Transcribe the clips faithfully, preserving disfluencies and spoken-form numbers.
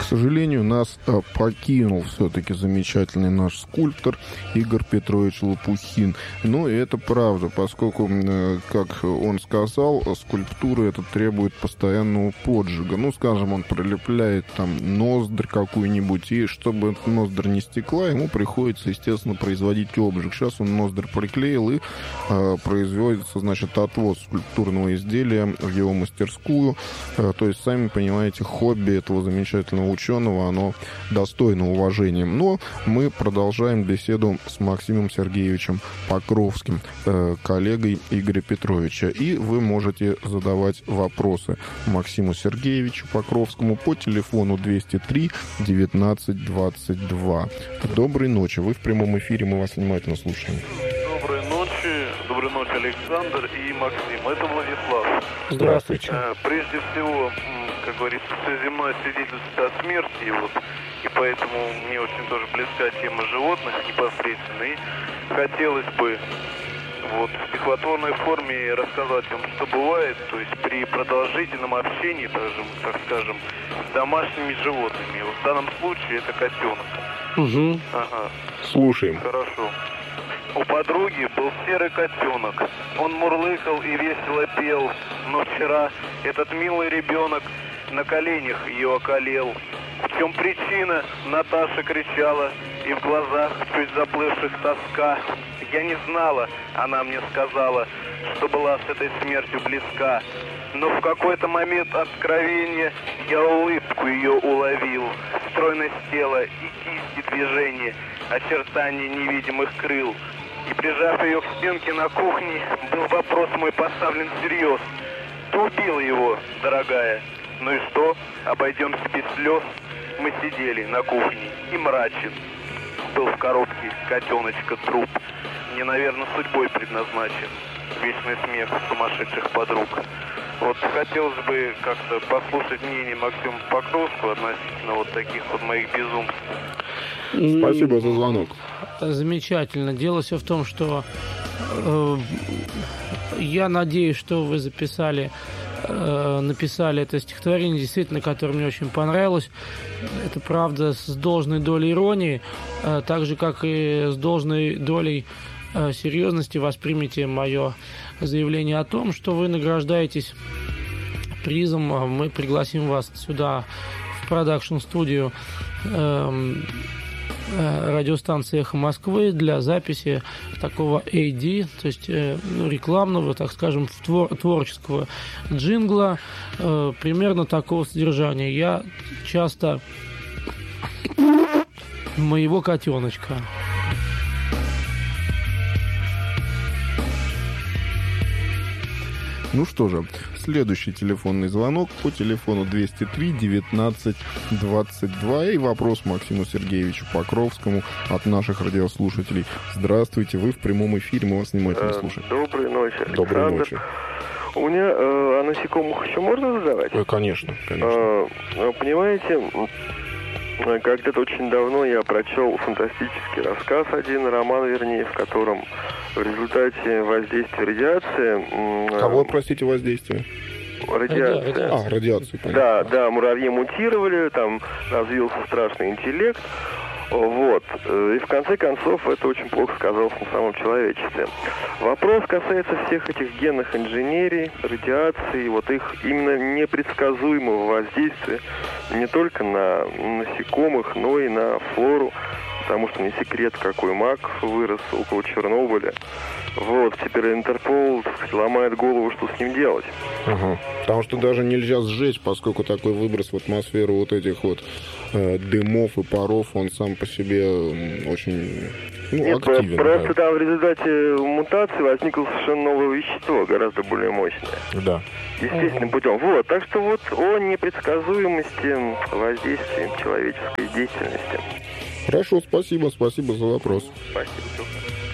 сожалению, нас а, покинул все-таки замечательный наш скульптор Игорь Петрович Лопухин. Ну, и это правда, поскольку, э, как он сказал, скульптура это требует постоянного поджига. Ну, скажем, он прилепляет там ноздрь какую-нибудь, и чтобы эта ноздрь не стекла, ему приходится, естественно, производить обжиг. Сейчас он ноздрь приклеил, и э, производится, значит, отвоз скульптурного изделия в его мастерскую. Э, то есть, сами понимаете, хобби этого замечательного ученого, оно достойно уважения. Но мы продолжаем беседу с Максимом Сергеевичем Покровским, э, коллегой Игоря Петровича. И вы можете задавать вопросы Максиму Сергеевичу Покровскому по телефону двести три девятнадцать двадцать два. Доброй ночи. Вы в прямом эфире, мы вас внимательно слушаем. Доброй ночи. Доброй ночи, Александр и Максим. Это Владислав. Здравствуйте. Прежде всего, как говорится, все земное свидетельствует о смерти. И, вот, и поэтому мне очень тоже близка тема животных непосредственно. И хотелось бы вот, в стихотворной форме рассказать вам, что бывает, то есть при продолжительном общении, также, так скажем, с домашними животными. Вот в данном случае это котенок. Угу. Ага. Слушаем. Хорошо. У подруги был серый котенок. Он мурлыкал и весело пел. Но вчера этот милый ребенок на коленях ее околел. В чем причина? Наташа кричала, и в глазах чуть заплывших тоска. Я не знала, она мне сказала, что была с этой смертью близка. Но в какой-то момент откровения я улыбку ее уловил. Стройность тела и кисти движения, очертания невидимых крыл. И прижав ее к стенке на кухне, был вопрос мой поставлен всерьез. Ты убила его, дорогая. Ну и что? Обойдемся без слез. Мы сидели на кухне, и мрачен был в коробке котеночка труп. Мне, наверное, судьбой предназначен вечный смех сумасшедших подруг. Вот хотелось бы как-то послушать мнение Максима Покровского относительно вот таких вот моих безумств. Спасибо за звонок. Замечательно. Дело все в том, что э, я надеюсь, что вы записали, э, написали это стихотворение, действительно, которое мне очень понравилось. Это правда с должной долей иронии, э, так же, как и с должной долей э, серьезности воспримите мое заявление о том, что вы награждаетесь призом. Мы пригласим вас сюда, в продакшн-студию э, радиостанции «Эхо Москвы» для записи такого эй ди, то есть э, рекламного, так скажем, твор- творческого джингла, э, примерно такого содержания. Я часто моего котеночка. Ну что же, следующий телефонный звонок по телефону двести три девятнадцать двадцать два и вопрос Максиму Сергеевичу Покровскому от наших радиослушателей. Здравствуйте, вы в прямом эфире, мы вас внимательно слушаем. Доброй ночи, Александр. Доброй ночи. У меня э, о насекомых еще можно задавать? Э, конечно, конечно. Э, понимаете, когда-то очень давно я прочел фантастический рассказ, один роман, вернее, в котором в результате воздействия радиации... Кого, простите, воздействие? Радиация. А, радиацию, понятно. Да, да, муравьи мутировали, там развился страшный интеллект. Вот. И в конце концов это очень плохо сказалось на самом человечестве. Вопрос касается всех этих генных инженерий, радиации, вот их именно непредсказуемого воздействия не только на насекомых, но и на флору. Потому что не секрет, какой мак вырос около Чернобыля. Вот, теперь Интерпол, так сказать, ломает голову, что с ним делать. Ага. Потому что даже нельзя сжечь, поскольку такой выброс в атмосферу вот этих вот э, дымов и паров, он сам по себе очень ну, Нет, активен. просто да. там в результате мутации возникло совершенно новое вещество, гораздо более мощное. Да. Естественным путем. Вот, так что вот о непредсказуемости воздействия человеческой деятельности. Хорошо, спасибо, спасибо за вопрос. Спасибо.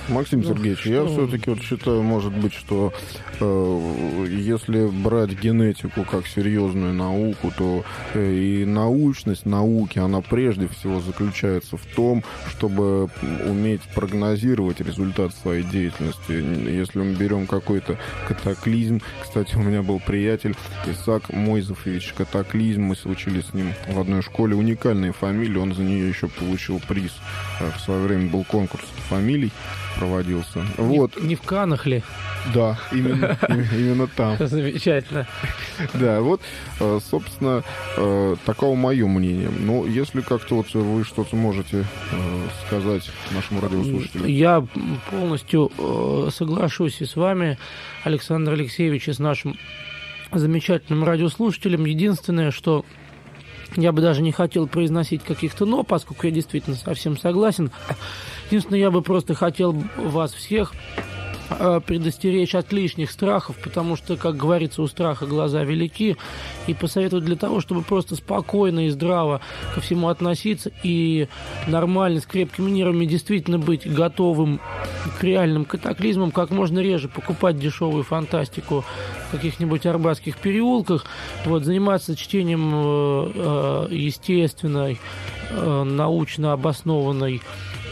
Максим Ну, Сергеевич, я что? все-таки вот считаю, может быть, что э, если брать генетику как серьезную науку, то э, и научность науки, она прежде всего заключается в том, чтобы уметь прогнозировать результат своей деятельности. Если мы берем какой-то катаклизм, кстати, у меня был приятель Исаак Мойзефович Катаклизм, мы учились с ним в одной школе, уникальная фамилия, он за нее еще получил приз. В свое время был конкурс фамилий, проводился. Не, Вот. не в Каннах ли? Да, именно, именно там. Замечательно. Да, вот, собственно, таково мое мнение. Но если как-то вот вы что-то можете сказать нашим радиослушателям. Я полностью соглашусь и с вами, Александр Алексеевич, и с нашим замечательным радиослушателем. Единственное, что я бы даже не хотел произносить каких-то «но», поскольку я действительно совсем согласен. Единственное, я бы просто хотел вас всех предостеречь от лишних страхов, потому что, как говорится, у страха глаза велики, и посоветовать для того, чтобы просто спокойно и здраво ко всему относиться и нормально, с крепкими нервами действительно быть готовым к реальным катаклизмам, как можно реже покупать дешевую фантастику в каких-нибудь арбатских переулках, вот, заниматься чтением э, э, естественной, э, научно обоснованной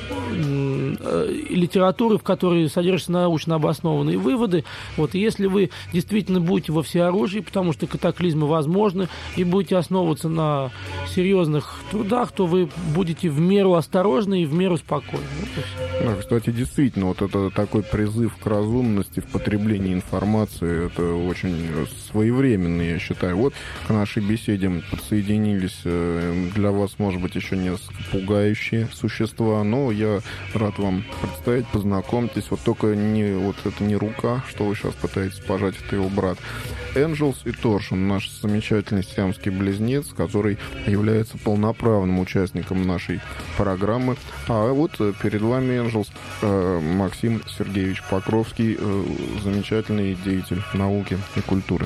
литературы, в которой содержатся научно обоснованные выводы. Вот, и если вы действительно будете во всеоружии, потому что катаклизмы возможны, и будете основываться на серьезных трудах, то вы будете в меру осторожны и в меру спокойны. Вот. Да, кстати, действительно, вот это такой призыв к разумности в потреблении информации, это очень своевременно, я считаю. Вот к нашей беседе подсоединились для вас, может быть, еще несколько пугающие существа, но я рад вам представить, познакомьтесь. Вот только не, вот это не рука, что вы сейчас пытаетесь пожать, это его брат. Angels и Торшин, наш замечательный сиамский близнец, который является полноправным участником нашей программы. А вот перед вами Angels, Максим Сергеевич Покровский, замечательный деятель науки и культуры.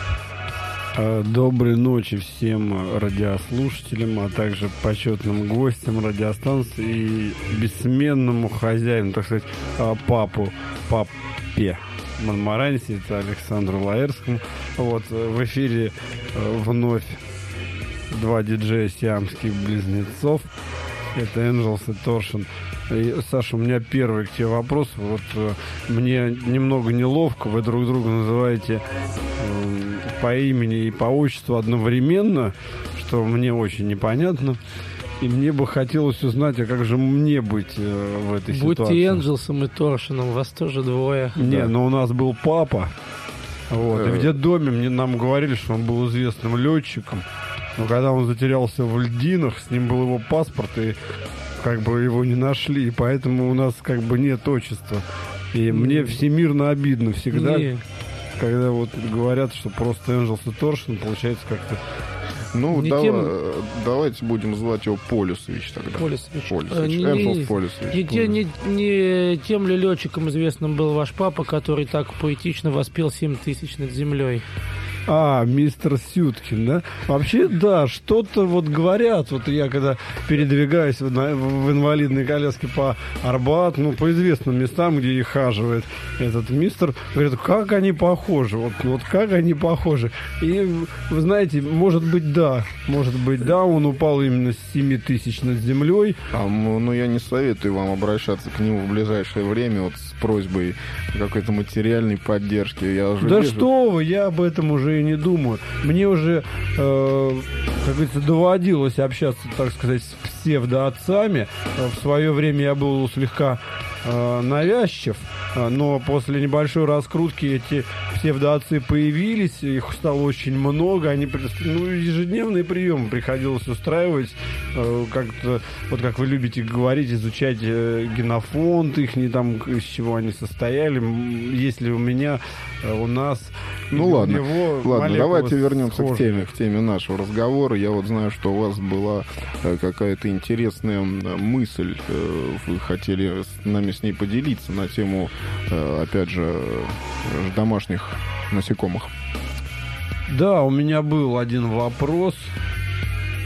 Доброй ночи всем радиослушателям, а также почетным гостям радиостанции и бессменному хозяину, так сказать, папу, папе Монмаранси, это Александру Лаэрскому. Вот, в эфире вновь два диджея сиамских близнецов. Это Angels и Торшин. И, Саша, у меня первый к тебе вопрос. Вот мне немного неловко, вы друг друга называете по имени и по отчеству одновременно, что мне очень непонятно. И мне бы хотелось узнать, а как же мне быть э, в этой Будьте ситуации? Будьте Энджелсом и Торшином, вас тоже двое. Не, да. но у нас был папа. Вот, и в детдоме мне, нам говорили, что он был известным летчиком. Но когда он затерялся в льдинах, с ним был его паспорт, и как бы его не нашли. И поэтому у нас как бы нет отчества. И mm. мне всемирно обидно всегда... Не. Когда вот говорят, что просто Angels и Торшин, получается как-то... Ну, не давай, тем... давайте будем звать его Полюсович тогда. Полюсович. Полюсович. Не, Angels не, Полюсович. Не, не, не, не тем ли летчиком известным был ваш папа, который так поэтично воспел семь тысяч над землей? А, мистер Сюткин, да? Вообще, да, что-то вот говорят. Вот я когда передвигаюсь в, в инвалидной коляске по Арбату, ну, по известным местам, где и хаживает этот мистер, говорят, как они похожи, вот, вот как они похожи. И, вы знаете, может быть, да, может быть, да, он упал именно с семи тысяч над землей. А, ну, я не советую вам обращаться к нему в ближайшее время вот с просьбой какой-то материальной поддержки. Я уже да вижу... что вы, я об этом уже и не думаю. Мне уже, э, как говорится, доводилось общаться, так сказать, с псевдоотцами. В свое время я был слегка э, навязчив, но после небольшой раскрутки эти псевдоотцы появились, их стало очень много, они, ну, ежедневные приемы приходилось устраивать, э, как-то, вот как вы любите говорить, изучать э, генофонд их, не там, из чего они состояли, есть ли у меня, э, у нас... Ну ладно, ладно, давайте вернемся схожие. к теме, к теме нашего разговора. Я вот знаю, что у вас была э, какая-то интересная мысль, э, вы хотели с нами с ней поделиться на тему, э, опять же, э, домашних насекомых. Да, у меня был один вопрос.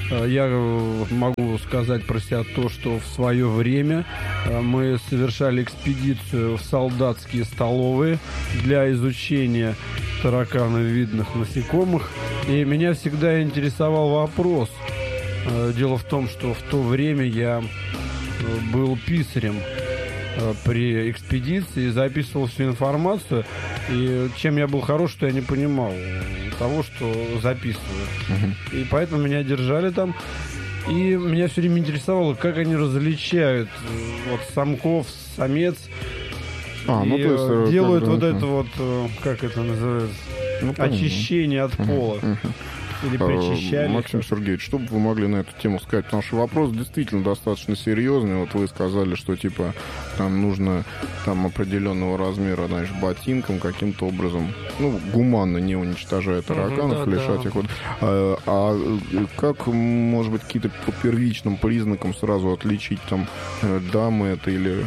Я могу сказать про себя то, что в свое время мы совершали экспедицию в солдатские столовые для изучения таракановидных насекомых. И меня всегда интересовал вопрос. Дело в том, что в то время я был писарем при экспедиции, записывал всю информацию, и чем я был хорош, что я не понимал того, что записываю. Uh-huh. И поэтому меня держали там, и меня все время интересовало, как они различают вот самков, самец, а, и ну, то есть, делают когда... вот это вот, как это называется, ну, очищение от пола. Uh-huh. Uh-huh. Или причищали. Максим Сергеевич, что бы вы могли на эту тему сказать? Потому что вопрос действительно достаточно серьезный. Вот вы сказали, что типа там нужно там определенного размера, знаешь, ботинком каким-то образом, ну, гуманно, не уничтожая тараканов, да, лишать да. их. Вот. А, а как, может быть, какие-то по первичным признакам сразу отличить там дамы это или...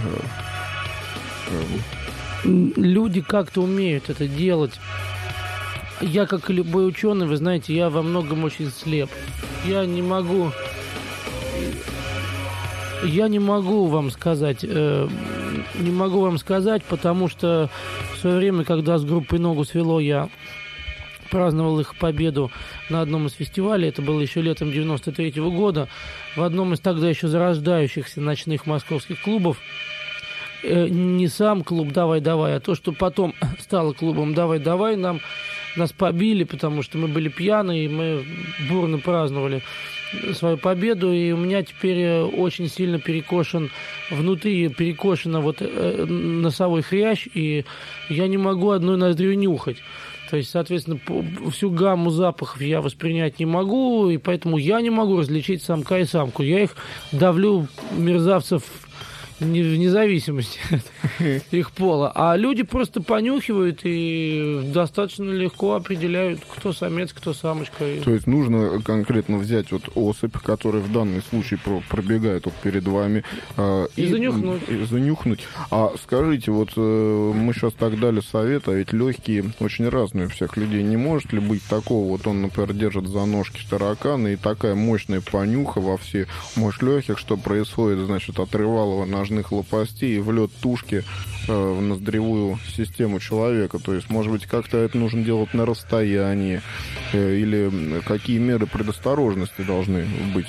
Люди как-то умеют это делать. Я, как и любой ученый, вы знаете, я во многом очень слеп. Я не могу... Я не могу вам сказать... Э, не могу вам сказать, потому что в свое время, когда с группой «Ногу свело», я праздновал их победу на одном из фестивалей, это было еще летом девяносто третьего года, в одном из тогда еще зарождающихся ночных московских клубов. Э, не сам клуб «Давай-давай», а то, что потом стало клубом «Давай-давай», нам... Нас побили, потому что мы были пьяные, и мы бурно праздновали свою победу, и у меня теперь очень сильно перекошен, внутри перекошена вот носовой хрящ, и я не могу одной ноздрю нюхать. То есть, соответственно, всю гамму запахов я воспринять не могу, и поэтому я не могу различить самка и самку. Я их давлю, мерзавцев, вне зависимости от их пола. А люди просто понюхивают и достаточно легко определяют, кто самец, кто самочка. То есть нужно конкретно взять вот особь, которая в данном случае пробегает вот перед вами. Э, и, и занюхнуть. И занюхнуть. А скажите, вот э, мы сейчас так дали совет, а ведь легкие очень разные у всех людей. Не может ли быть такого, вот он, например, держит за ножки таракана, и такая мощная понюха во все мощь легких, что происходит, значит, отрывал его ножных лопастей и в лед тушки э, в ноздревую систему человека. То есть, может быть, как-то это нужно делать на расстоянии, э, или какие меры предосторожности должны быть?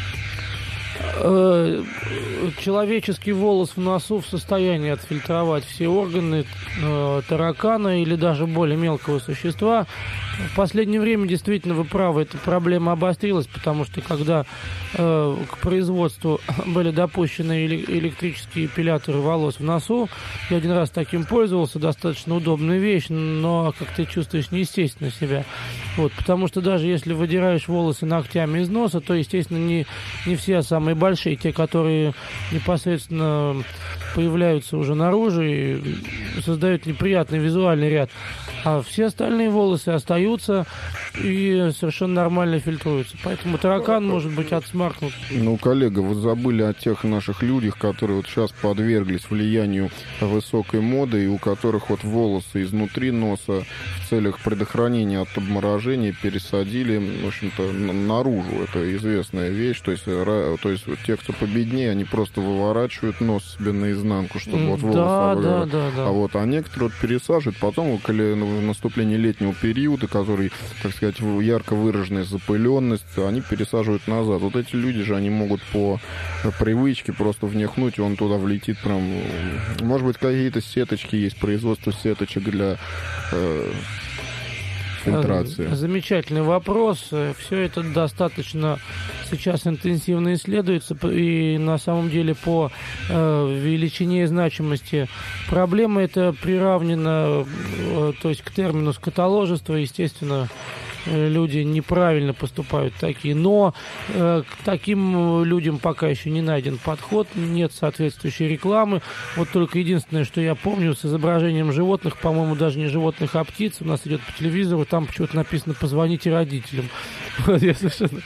Человеческий волос в носу в состоянии отфильтровать все органы э, таракана или даже более мелкого существа. В последнее время, действительно, вы правы, эта проблема обострилась, потому что когда э, к производству были допущены электрические эпиляторы волос в носу, я один раз таким пользовался, достаточно удобная вещь, но как ты чувствуешь неестественно себя. Вот, потому что даже если выдираешь волосы ногтями из носа, то, естественно, не, не все самые большие, те, которые непосредственно появляются уже наружу и создают неприятный визуальный ряд. А все остальные волосы остаются и совершенно нормально фильтруются. Поэтому таракан может быть отсмаркнут. Ну, коллега, вы забыли о тех наших людях, которые вот сейчас подверглись влиянию высокой моды, и у которых вот волосы изнутри носа в целях предохранения от обморожения пересадили, в общем-то, наружу. Это известная вещь. То есть, то есть те, кто победнее, они просто выворачивают нос себе наизнанку, чтобы вот волосы да, обыграли. да, да, да. А вот, а некоторые вот пересаживают, потом, коли в наступлении летнего периода, который, так сказать, ярко выраженная запыленность, они пересаживают назад. Вот эти люди же, они могут по привычке просто внюхнуть, и он туда влетит прям... Может быть, какие-то сеточки есть, производство сеточек для э, фильтрации. Замечательный вопрос. Все это достаточно сейчас интенсивно исследуется, и на самом деле по э, величине и значимости проблемы это приравнено э, то есть к термину скотоложества. Естественно, люди неправильно поступают такие, но э, к таким людям пока еще не найден подход, нет соответствующей рекламы. Вот только единственное, что я помню, с изображением животных, по-моему, даже не животных, а птиц, у нас идет по телевизору, там почему-то написано «позвоните родителям». Вот, я совершенно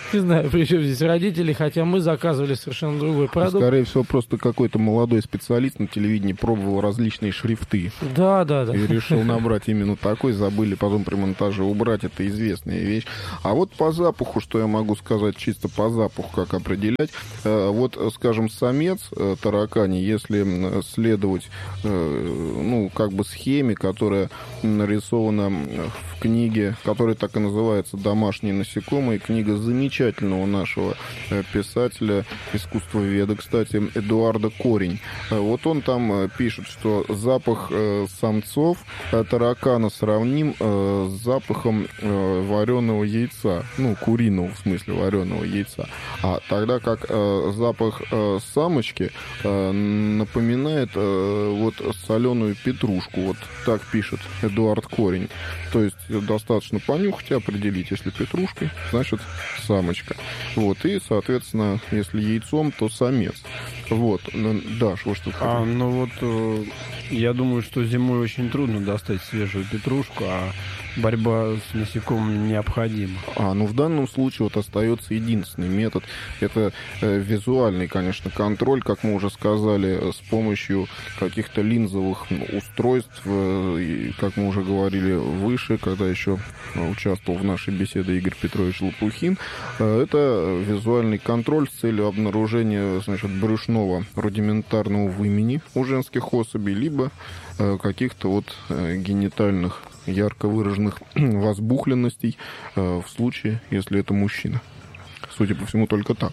Не знаю, при чем здесь родители, хотя мы заказывали совершенно другой продукт. Скорее всего, просто какой-то молодой специалист на телевидении пробовал различные шрифты. Да, да, да. И решил набрать именно такой, забыли потом при монтаже убрать, это известная вещь. А вот по запаху, что я могу сказать, чисто по запаху, как определять, вот, скажем, самец таракани, если следовать, ну, как бы схеме, которая нарисована в книге, которая так и называется «Домашние насекомые», книга замечательного нашего писателя, искусствоведа, кстати, Эдуарда Корень. Вот он там пишет, что запах самцов таракана сравним с запахом вареного яйца, ну, куриного, в смысле, вареного яйца. А тогда как запах самочки напоминает вот соленую петрушку, вот так пишет Эдуард Корень. То есть достаточно понюхать и определить, если петрушкой, значит самочка. Вот, и, соответственно, если яйцом, то самец. Вот, Даш, вот что а, ну вот, э, я думаю, что зимой очень трудно достать свежую петрушку, а борьба с насекомыми необходима. А, ну в данном случае вот остается единственный метод. Это э, визуальный, конечно, контроль, как мы уже сказали, с помощью каких-то линзовых устройств, э, и, как мы уже говорили выше, когда еще участвовал в нашей беседе Игорь Петрович Лопухин. Э, это визуальный контроль с целью обнаружения, значит, брюшного рудиментарного вымени у женских особей, либо э, каких-то вот э, генитальных ярко выраженных возбухленностей э, в случае, если это мужчина. Судя по всему, только так.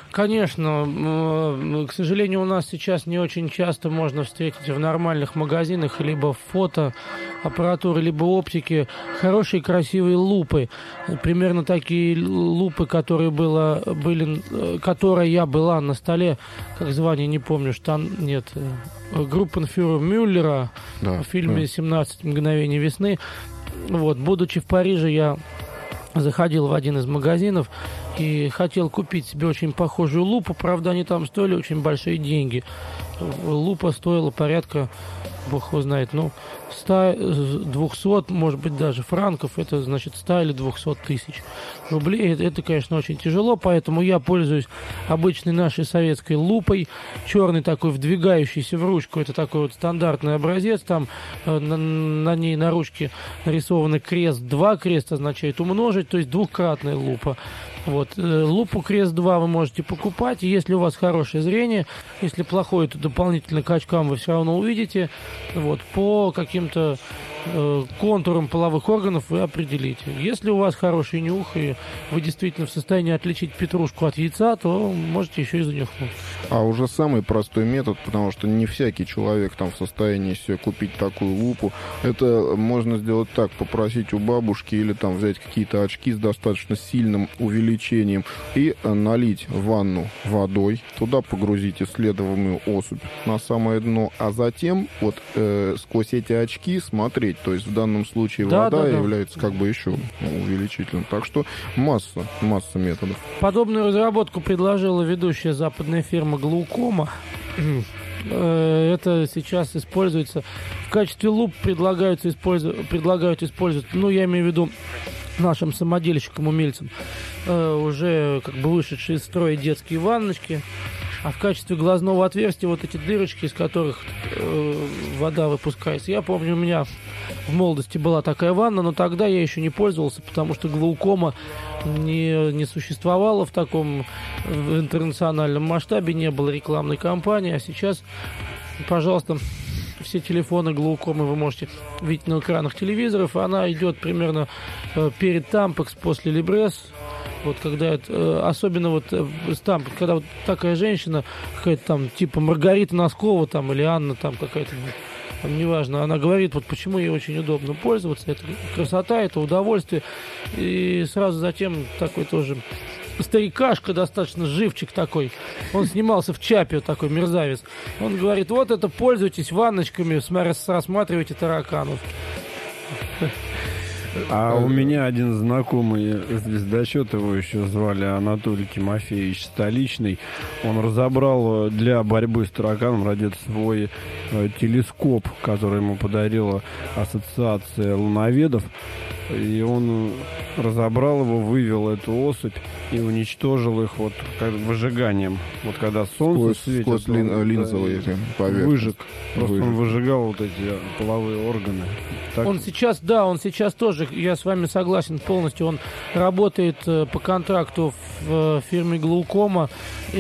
Конечно, к сожалению, у нас сейчас не очень часто можно встретить в нормальных магазинах либо фотоаппаратуры, либо оптики хорошие красивые лупы. Примерно такие лупы, которые было, были, которая я была на столе, как звание, не помню, штан, нет, группенфюрера Мюллера, да, в фильме да. «семнадцать мгновений весны». Вот, будучи в Париже, я заходил в один из магазинов и хотел купить себе очень похожую лупу. Правда, они там стоили очень большие деньги. Лупа стоила порядка, бог его знает, ну, сто, двести, может быть, даже франков. Это, значит, сто или двести тысяч рублей. Это, это, конечно, очень тяжело, поэтому я пользуюсь обычной нашей советской лупой. Черный такой, вдвигающийся в ручку. Это такой вот стандартный образец. Там э, на, на ней на ручке нарисован крест два. Крест означает умножить, то есть двухкратная лупа. Вот. Лупу крест два вы можете покупать. Если у вас хорошее зрение, если плохое, то дополнительно к очкам вы все равно увидите. Вот. По каким-то э, контурам половых органов вы определите. Если у вас хороший нюх, и вы действительно в состоянии отличить петрушку от яйца, то можете еще и занюхнуть. А уже самый простой метод, потому что не всякий человек там в состоянии себе купить такую лупу, это можно сделать так, попросить у бабушки или там взять какие-то очки с достаточно сильным увеличением и налить в ванну водой, туда погрузить исследуемую особь на самое дно, а затем вот э, сквозь эти очки смотреть, то есть в данном случае да, вода да, да. является как бы еще увеличительным. Так что масса, масса методов. Подобную разработку предложила ведущая западная фирма Глаукома. Это сейчас используется в качестве луп, предлагаются использовать, предлагают использовать, ну, я имею в виду нашим самодельщикам-умельцам, уже как бы вышедшие из строя детские ванночки, а в качестве глазного отверстия вот эти дырочки, из которых э, вода выпускается. Я помню, у меня в молодости была такая ванна, но тогда я еще не пользовался, потому что глаукома не, не существовала в таком в интернациональном масштабе, не было рекламной кампании, а сейчас, пожалуйста, все телефоны глаукомы вы можете видеть на экранах телевизоров. Она идет примерно э, перед Тампекс, после Либрес. Вот когда это, э, особенно вот э, Тампекс, когда вот такая женщина, какая-то там типа Маргарита Носкова там или Анна там какая-то, там, неважно, она говорит, вот почему ей очень удобно пользоваться. Это красота, это удовольствие. И сразу затем такой тоже старикашка, достаточно живчик такой. Он снимался в Чапе, такой мерзавец. Он говорит, вот это пользуйтесь ванночками, рассматривайте тараканов. А у меня один знакомый звездочет, его еще звали Анатолий Тимофеевич Столичный. Он разобрал для борьбы с тараканом ради свой э, телескоп, который ему подарила ассоциация луноведов. И он разобрал его, вывел эту особь и уничтожил их вот как выжиганием. Вот когда солнце Сквозь, светит, сквозь лин- он, линзовые да, эти поверхности. выжег. Просто Выжег. он выжигал вот эти половые органы. Так, Он сейчас, да, он сейчас тоже, я с вами согласен полностью, он работает э, по контракту в э, фирме Глаукома.